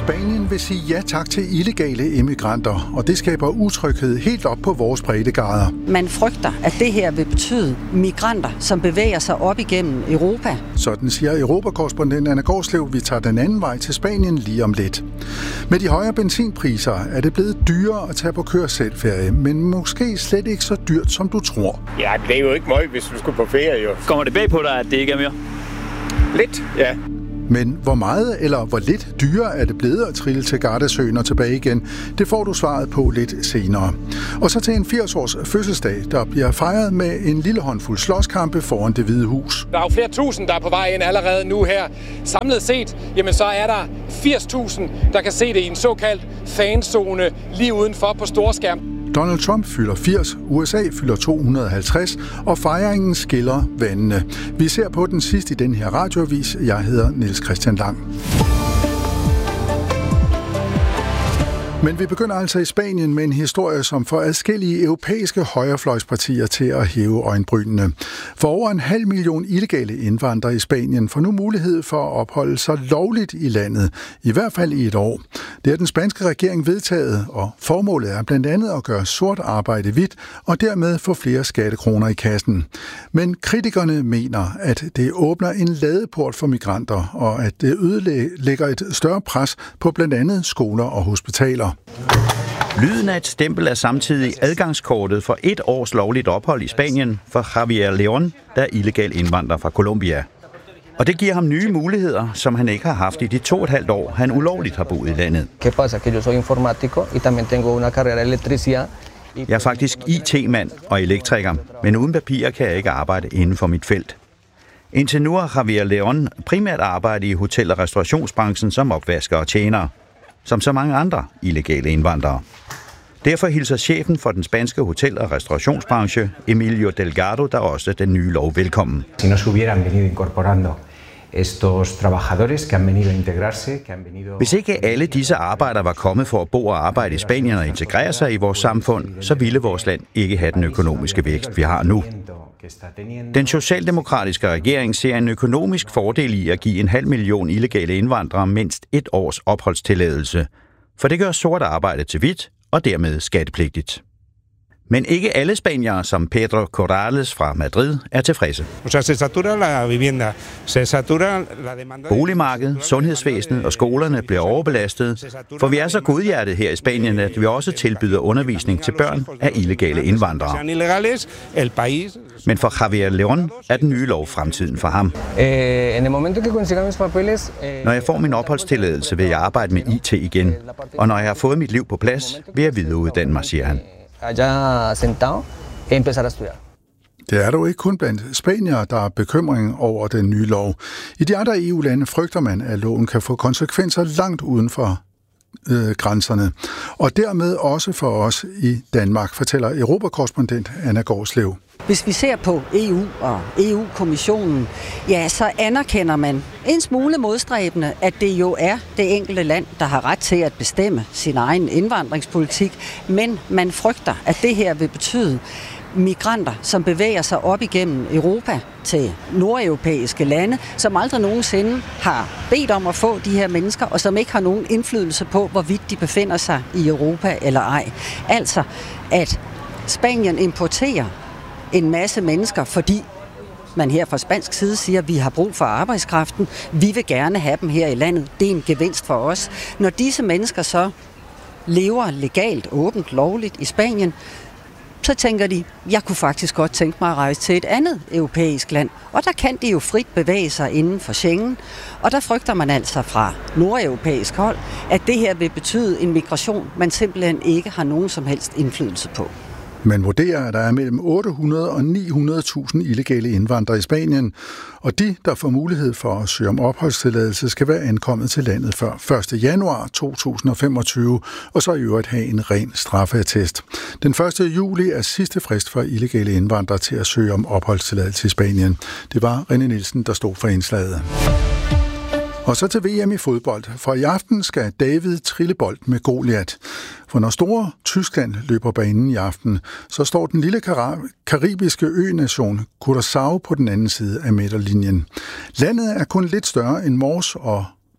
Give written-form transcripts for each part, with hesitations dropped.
Spanien vil sige ja tak til illegale immigranter, og det skaber utryghed helt op på vores breddegrader. Man frygter, at det her vil betyde migranter, som bevæger sig op igennem Europa. Sådan siger Europakorrespondent Anna Gårdslev. Vi tager den anden vej til Spanien lige om lidt. Med de højere benzinpriser er det blevet dyrere at tage på kør-selv-ferie, men måske slet ikke så dyrt, som du tror. Ja, det er jo ikke meget, hvis du skulle på ferie, jo. Kommer det bag på dig, at det ikke er mere? Lidt, ja. Men hvor meget eller hvor lidt dyrere er det blevet at trille til Gardasøen og tilbage igen? Det får du svaret på lidt senere. Og så til en 80-års fødselsdag, der bliver fejret med en lille håndfuld slåskampe foran Det Hvide Hus. Der er jo flere tusind, der er på vej ind allerede nu her. Samlet set, jamen så er der 80.000, der kan se det i en såkaldt fanzone lige udenfor på storskærm. Donald Trump fylder 80, USA fylder 250, og fejringen skiller vandene. Vi ser på den sidste i den her radioavis. Jeg hedder Niels Christian Lang. Men vi begynder altså i Spanien med en historie, som får adskillige europæiske højrefløjspartier til at hæve øjenbrynene. For over 500.000 illegale indvandrere i Spanien får nu mulighed for at opholde sig lovligt i landet, i hvert fald i et år. Det har den spanske regering vedtaget, og formålet er blandt andet at gøre sort arbejde hvidt og dermed få flere skattekroner i kassen. Men kritikerne mener, at det åbner en ladeport for migranter, og at det ødelægger et større pres på blandt andet skoler og hospitaler. Lyden af et stempel er samtidig adgangskortet for 1 års lovligt ophold i Spanien for Javier León, der er illegal indvandrer fra Colombia. Og det giver ham nye muligheder, som han ikke har haft i de 2,5 år, han ulovligt har boet i landet. Jeg er faktisk IT-mand og elektriker, men uden papirer kan jeg ikke arbejde inden for mit felt. Indtil nu har Javier León primært arbejdet i hotel- og restaurationsbranchen som opvasker og tjener, som så mange andre illegale indvandrere. Derfor hilser chefen for den spanske hotel- og restaurationsbranche, Emilio Delgado, der også den nye lov velkommen. Hvis ikke alle disse arbejdere var kommet for at bo og arbejde i Spanien og integrere sig i vores samfund, så ville vores land ikke have den økonomiske vækst, vi har nu. Den socialdemokratiske regering ser en økonomisk fordel i at give 500.000 illegale indvandrere mindst 1 års opholdstilladelse, for det gør sort arbejde til hvidt og dermed skattepligtigt. Men ikke alle spaniere, som Pedro Corrales fra Madrid, er tilfredse. Boligmarkedet, sundhedsvæsenet og skolerne bliver overbelastet, for vi er så godhjertet her i Spanien, at vi også tilbyder undervisning til børn af illegale indvandrere. Men for Javier León er den nye lov fremtiden for ham. Når jeg får min opholdstilladelse, vil jeg arbejde med IT igen, og når jeg har fået mit liv på plads, vil jeg videreuddanne mig, siger han. Det er dog ikke kun blandt spaniere, der er bekymring over den nye lov. I de andre EU-lande frygter man, at loven kan få konsekvenser langt uden for grænserne. Og dermed også for os i Danmark, fortæller Europakorrespondent Anna Gårdslev. Hvis vi ser på EU og EU-kommissionen, ja, så anerkender man en smule modstræbende, at det jo er det enkelte land, der har ret til at bestemme sin egen indvandringspolitik, men man frygter, at det her vil betyde migranter, som bevæger sig op igennem Europa til nordeuropæiske lande, som aldrig nogensinde har bedt om at få de her mennesker, og som ikke har nogen indflydelse på, hvorvidt de befinder sig i Europa eller ej. Altså, at Spanien importerer en masse mennesker, fordi man her fra spansk side siger, at vi har brug for arbejdskraften, vi vil gerne have dem her i landet, det er en gevinst for os. Når disse mennesker så lever legalt, åbent, lovligt i Spanien, så tænker de, jeg kunne faktisk godt tænke mig at rejse til et andet europæisk land. Og der kan de jo frit bevæge sig inden for Schengen. Og der frygter man altså fra nordeuropæisk hold, at det her vil betyde en migration, man simpelthen ikke har nogen som helst indflydelse på. Man vurderer, at der er mellem 800 og 900.000 illegale indvandrere i Spanien, og de, der får mulighed for at søge om opholdstilladelse, skal være ankommet til landet før 1. januar 2025, og så i øvrigt have en ren straffeattest. Den 1. juli er sidste frist for illegale indvandrere til at søge om opholdstilladelse i Spanien. Det var René Nielsen, der stod for indslaget. Og så til VM i fodbold, for i aften skal David trille bold med Goliat. For når store Tyskland løber banen i aften, så står den lille karibiske ø-nation Curaçao på den anden side af midterlinjen. Landet er kun lidt større end Mors og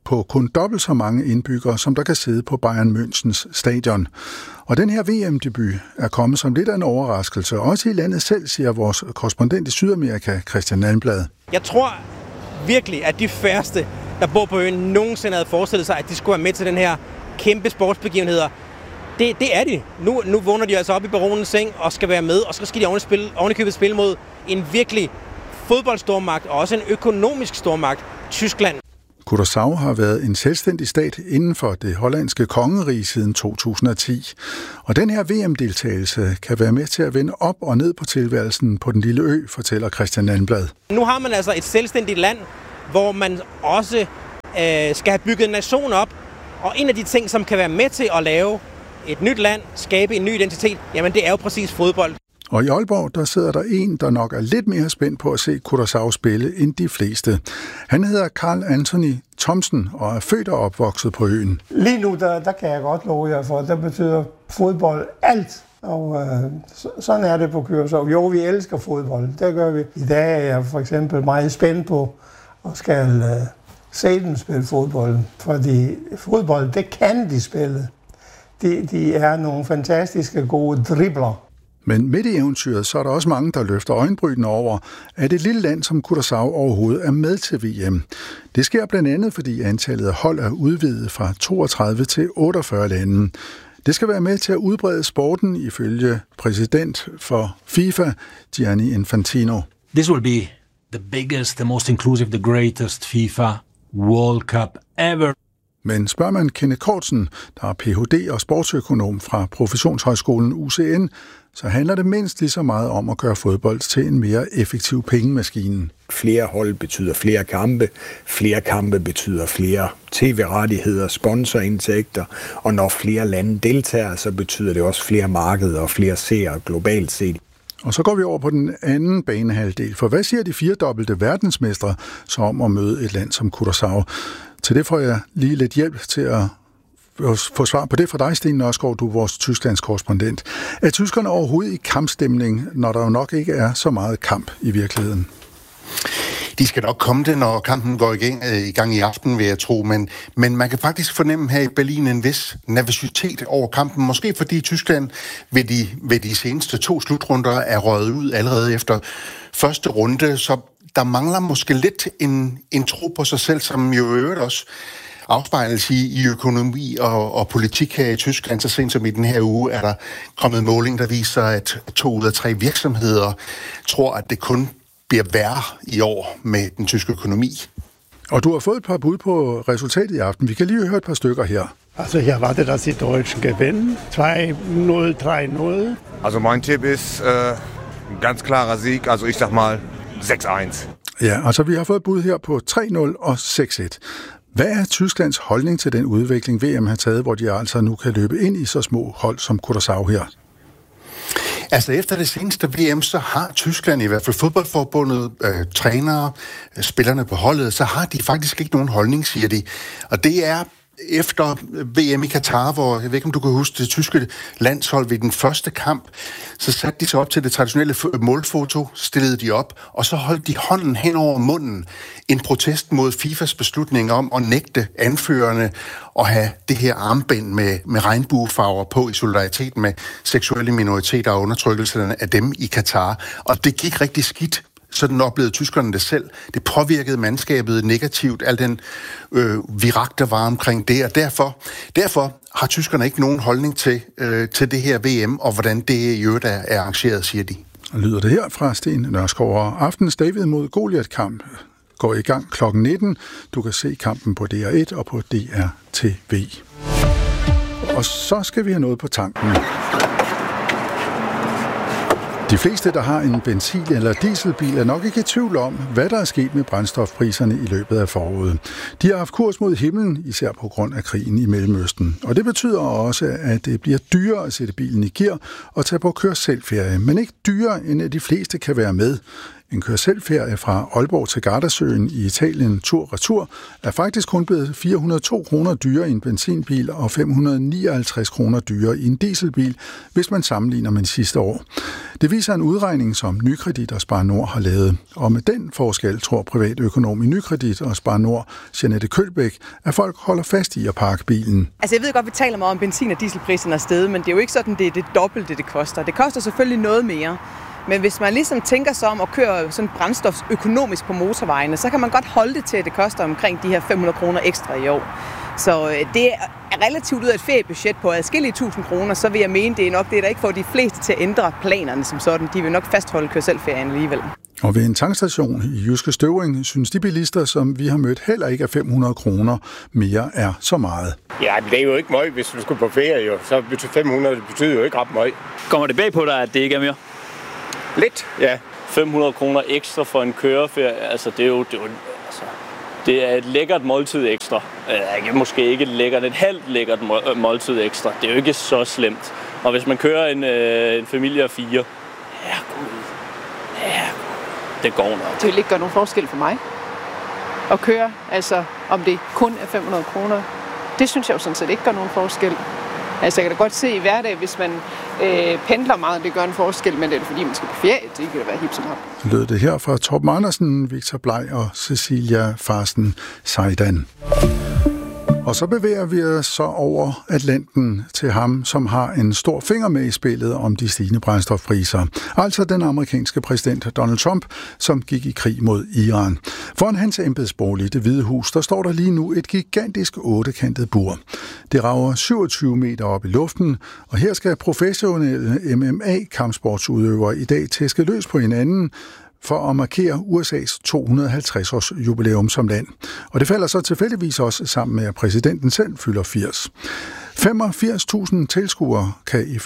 på kun dobbelt så mange indbyggere, som der kan sidde på Bayern Münchens stadion. Og den her VM-debut er kommet som lidt af en overraskelse, også i landet selv, siger vores korrespondent i Sydamerika, Christian Almblad. Jeg tror virkelig, at de færreste, der bor på øen, nogensinde havde forestillet sig, at de skulle være med til den her kæmpe sportsbegivenheder. Det er de. Nu vågner de altså op i baronens seng og skal være med, og så skal de ovenikøbet spille mod en virkelig fodboldstormagt og også en økonomisk stormagt, Tyskland. Curaçao har været en selvstændig stat inden for det hollandske kongerige siden 2010. Og den her VM-deltagelse kan være med til at vende op og ned på tilværelsen på den lille ø, fortæller Christian Almblad. Nu har man altså et selvstændigt land, hvor man også skal have bygget en nation op. Og en af de ting, som kan være med til at lave et nyt land, skabe en ny identitet, jamen det er jo præcis fodbold. Og i Aalborg, der sidder der en, der nok er lidt mere spændt på at se Curaçao spille end de fleste. Han hedder Carl Anthony Thomsen og er født og opvokset på øen. Lige nu, der kan jeg godt love jer for, der betyder fodbold alt. Og sådan er det på Curaçao. Jo, vi elsker fodbold. Det gør vi. I dag er jeg for eksempel meget spændt på at skal se dem spille fodbold. Fordi fodbold, det kan de spille. De er nogle fantastiske gode dribler. Men midt i eventyret, så er der også mange, der løfter øjenbrynene over, at et lille land som Curaçao overhovedet er med til VM. Det sker blandt andet, fordi antallet af hold er udvidet fra 32 til 48 lande. Det skal være med til at udbrede sporten, ifølge præsident for FIFA, Gianni Infantino. This will be the biggest, the most inclusive, the greatest FIFA World Cup ever. Men spørger man Kenneth Kortsen, der er Ph.D. og sportsøkonom fra Professionshøjskolen UCN, så handler det mindst lige så meget om at gøre fodbold til en mere effektiv pengemaskine. Flere hold betyder flere kampe betyder flere tv-rettigheder, sponsorindtægter, og når flere lande deltager, så betyder det også flere markeder og flere seere globalt set. Og så går vi over på den anden banehalvdel, for hvad siger de 4-dobbelte verdensmestre så om at møde et land som Curaçao? Til det får jeg lige lidt hjælp til at få svar på det fra dig, Sten Nørskov, du er vores Tysklands korrespondent. Er tyskerne overhovedet i kampstemning, når der jo nok ikke er så meget kamp i virkeligheden? De skal nok komme det, når kampen går i gang i aften, vil jeg tro. Men man kan faktisk fornemme her i Berlin en vis nervøsitet over kampen. Måske fordi Tyskland ved de seneste 2 slutrunder er røget ud allerede efter første runde. Så der mangler måske lidt en tro på sig selv, som jo øvrigt også afspejles i økonomi og politik her i Tyskland. Så sent som i den her uge er der kommet måling, der viser, at 2 ud af 3 virksomheder tror, at det kun bliver værre i år med den tyske økonomi. Og du har fået et par bud på resultatet i aften. Vi kan lige høre et par stykker her. Also ich erwarte, dass die Deutschen gewinnen. 2-0, 3-0. Also mein Tipp ist ein ganz klarer Sieg. Also ich sag mal 6-1. Ja, altså vi har fået et bud her på 3-0 og 6-1. Hvad er Tysklands holdning til den udvikling, VM har taget, hvor de altså nu kan løbe ind i så små hold som Curaçao her? Altså efter det seneste VM, så har Tyskland, i hvert fald fodboldforbundet, trænere, spillerne på holdet, så har de faktisk ikke nogen holdning, siger de. Og det er efter VM i Katar, hvor, jeg ved ikke om du kan huske, det tyske landshold ved den første kamp, så satte de sig op til det traditionelle målfoto, stillede de op, og så holdt de hånden hen over munden. En protest mod FIFAs beslutning om at nægte anførerne at have det her armbind med regnbuefarver på i solidaritet med seksuelle minoriteter og undertrykkelserne af dem i Katar. Og det gik rigtig skidt. Sådan oplevede tyskerne det selv. Det påvirkede mandskabet negativt, al den virak, der var omkring det. Og derfor har tyskerne ikke nogen holdning til det her VM, og hvordan det i øvrigt er arrangeret, siger de. Og lyder det her fra Sten Nørskov. Og aftens David mod Goliath-kamp går i gang kl. 19. Du kan se kampen på DR1 og på DRTV. Og så skal vi have noget på tanken. De fleste, der har en benzin- eller dieselbil, er nok ikke i tvivl om, hvad der er sket med brændstofpriserne i løbet af foråret. De har haft kurs mod himlen, især på grund af krigen i Mellemøsten. Og det betyder også, at det bliver dyrere at sætte bilen i gear og tage på kør-selv-ferie, men ikke dyrere, end at de fleste kan være med. En kør-selv-ferie fra Aalborg til Gardasøen i Italien tur-retur er faktisk kun blevet 402 kroner dyrere i en benzinbil og 559 kroner dyrere i en dieselbil, hvis man sammenligner med sidste år. Det viser en udregning, som Nykredit og Spar Nord har lavet. Og med den forskel tror privatøkonom i Nykredit og Spar Nord, Jeanette Kølbæk, at folk holder fast i at parke bilen. Altså jeg ved godt, vi taler meget om benzin- og dieselpriserne er steget, men det er jo ikke sådan, det er det dobbelte, det koster. Det koster selvfølgelig noget mere. Men hvis man ligesom tænker sig om at køre sådan brændstof økonomisk på motorvejene, så kan man godt holde det til, at det koster omkring de her 500 kroner ekstra i år. Så det er relativt ud af et feriebudget på adskillige 1000 kroner, så vil jeg mene, det er nok det, der ikke får de fleste til at ændre planerne som sådan. De vil nok fastholde kør-selv-ferien alligevel. Og ved en tankstation i Jyske Støvring synes de bilister, som vi har mødt, heller ikke, at 500 kroner mere er så meget. Ja, det er jo ikke meget, hvis du skulle på ferie, jo. Så 500 betyder jo ikke ret meget. Kommer det bag på dig, at det ikke er mere? Lidt, ja. 500 kroner ekstra for en køreferie, altså det er et lækkert måltid ekstra. Måske ikke et halvt lækkert måltid ekstra. Det er jo ikke så slemt. Og hvis man kører en familie af 4, det går nok. Det vil ikke gøre nogen forskel for mig at køre, altså om det kun er 500 kroner. Det synes jeg jo sådan set ikke gør nogen forskel. Altså jeg kan da godt se i hverdag, hvis man pendler meget, det gør en forskel, men det er fordi, man skal på ferie, det kan da være hip som ham. Lød det her fra Torben Andersen, Victor Blej og Cecilia Farsten Seidan. Og så bevæger vi os så over Atlanten til ham, som har en stor finger med i spillet om de stigende brændstofpriser. Altså den amerikanske præsident Donald Trump, som gik i krig mod Iran. Foran hans embedsbolig, Det Hvide Hus, der står der lige nu et gigantisk 8-kantet bur. Det rager 27 meter op i luften, og her skal professionelle MMA-kampsportsudøvere i dag tæske løs på hinanden, for at markere USA's 250-års jubilæum som land. Og det falder så tilfældigvis også sammen med, at præsidenten selv fylder 80. 85.000 tilskuere kan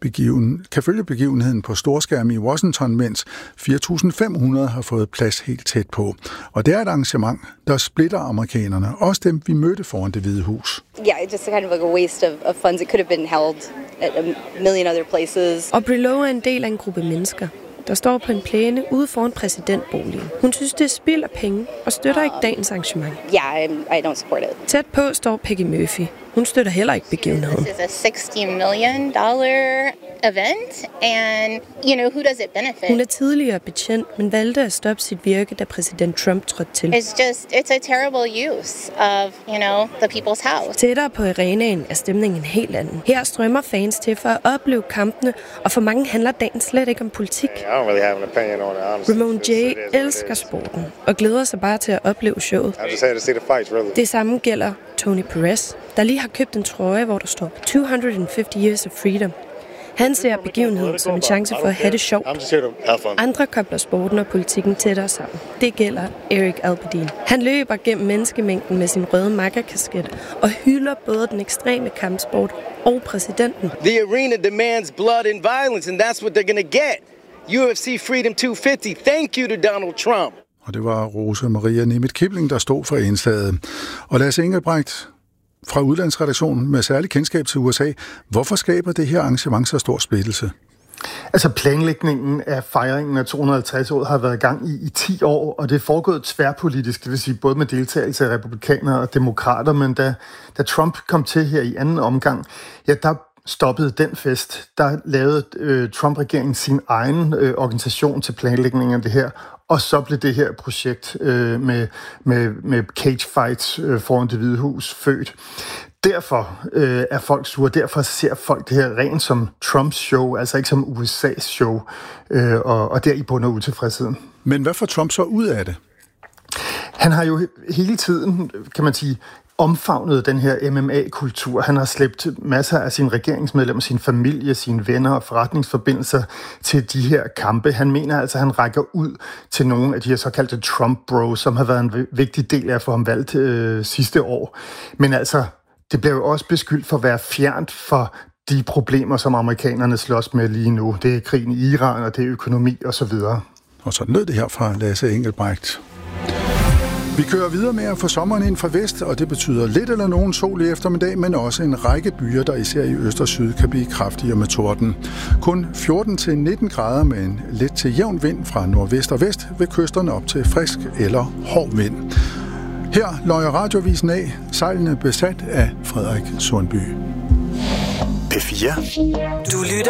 følge begivenheden på storskærm i Washington, mens 4.500 har fået plads helt tæt på. Og det er et arrangement, der splitter amerikanerne, også dem vi mødte foran Det Hvide Hus. Yeah, it's just kind of like a waste of funds. It could have been held at a million other places. Aubrey Lowe er en del af en gruppe mennesker, der står på en plæne ude foran præsidentboligen. Hun synes, det er spild af penge og støtter ikke dagens arrangement. Yeah, I don't support it. Tæt på står Peggy Murphy. Hun støtter heller ikke begivenheden. This is a $60 million event, and who does it benefit? Hun er tidligere betjent, men valgte at stoppe sit virke, da præsident Trump trådte til. It's a terrible use of, the people's house. Tættere på arenaen er stemningen helt anden. Her strømmer fans til for at opleve kampene, og for mange handler dagen slet ikke om politik. I don't really have an opinion on it, honestly. Ramon J. elsker sporten og glæder sig bare til at opleve showet. I just had to see the fights, really. Det samme gælder Tony Perez, der lige har købt en trøje, hvor der står 250 Years of Freedom. Han ser begivenheden som en chance for at have det sjovt. Andre kobler sporten og politikken tættere sammen. Det gælder Eric Alperdin. Han løber gennem menneskemængden med sin røde makkerkasket og hylder både den ekstreme kampsport og præsidenten. The arena demands blood and violence, and that's what they're gonna get. UFC Freedom 250. Thank you to Donald Trump. Og det var Rose Maria Nemeth Kibling, der stod for indslaget. Og Lasse Engelbrecht fra udlandsredaktionen med særlig kendskab til USA. Hvorfor skaber det her arrangement så stor splittelse? Altså planlægningen af fejringen af 250 år har været i gang i 10 år, og det er foregået tværpolitisk, det vil sige både med deltagelse af republikanere og demokrater, men da Trump kom til her i anden omgang, ja, der stoppede den fest. Der lavede Trump-regeringen sin egen organisation til planlægningen af det her, og så blev det her projekt med cage fights foran Det Hvide Hus født. Derfor er folk sure, derfor ser folk det her rent som Trumps show, altså ikke som USA's show, og der i bunder utilfredsheden. Men hvad får Trump så ud af det? Han har jo hele tiden, kan man sige, omfavnet den her MMA-kultur. Han har slæbt masser af sine regeringsmedlemmer, sin familie, sine venner og forretningsforbindelser til de her kampe. Han mener altså, at han rækker ud til nogle af de her såkaldte Trump-bros, som har været en vigtig del af at få ham valgt sidste år. Men altså, det bliver jo også beskyldt for at være fjernt for de problemer, som amerikanerne slås med lige nu. Det er krigen i Iran, og det er økonomi osv. Og så lød det her fra Lasse Engelbrecht. Vi kører videre med at få sommeren ind fra vest, og det betyder lidt eller nogen sol i eftermiddag, men også en række byer, der især i øst og syd kan blive kraftigere med torden. Kun 14-19 grader med en let til jævn vind fra nordvest og vest, ved kysterne op til frisk eller hård vind. Her løjer radiovisen af, sejlene besat af Frederik Sundby. P4. Du lytter